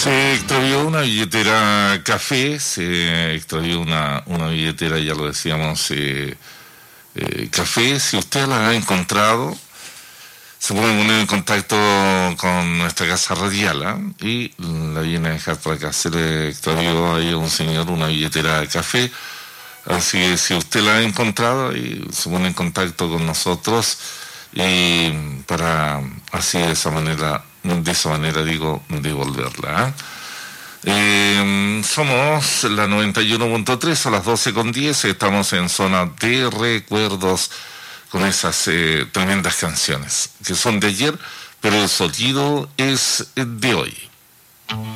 Se extravió una billetera café, se extravió una billetera, ya lo decíamos, café. Si usted la ha encontrado, se puede poner en contacto con nuestra casa radial, ¿eh? Y la viene a dejar por acá. Se le extravió ahí a un señor una billetera de café. Así que si usted la ha encontrado, y se pone en contacto con nosotros y para así de esa manera digo, devolverla. Somos la 91.3 a las 12:10. Estamos en zona de recuerdos con esas tremendas canciones que son de ayer, pero el sonido es de hoy.